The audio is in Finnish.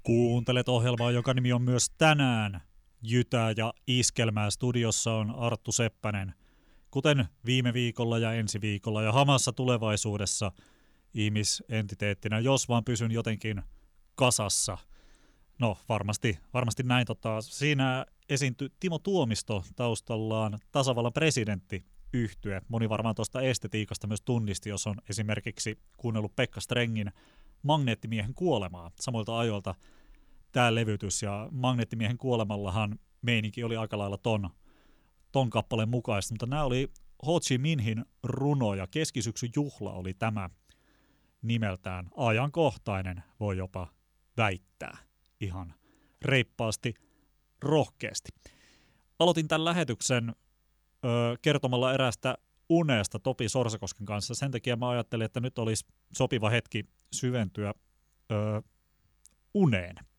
Kuuntelet ohjelmaa, joka nimi on myös tänään Jytää ja Iskelmää. Studiossa on Arttu Seppänen. Kuten viime viikolla ja ensi viikolla ja hamassa tulevaisuudessa ihmisentiteettinä, jos vaan pysyn jotenkin kasassa. No varmasti näin. Siinä esiintyi Timo Tuomisto taustallaan tasavallan presidentti -yhtye. Moni varmaan tuosta estetiikasta myös tunnisti, jos on esimerkiksi kuunnellut Pekka Strengin Magneettimiehen kuolemaa samoilta ajoilta tämä levytys, ja Magneettimiehen kuolemallahan meininki oli aika lailla ton kappaleen mukaista, mutta nämä oli Ho Chi Minhin runoja. Keskisyksyn juhla oli tämä nimeltään, ajankohtainen, voi jopa väittää ihan reippaasti, rohkeasti. Aloitin tämän lähetyksen kertomalla eräästä unesta Topi Sorsakosken kanssa. Sen takia mä ajattelin, että nyt olisi sopiva hetki syventyä uneen.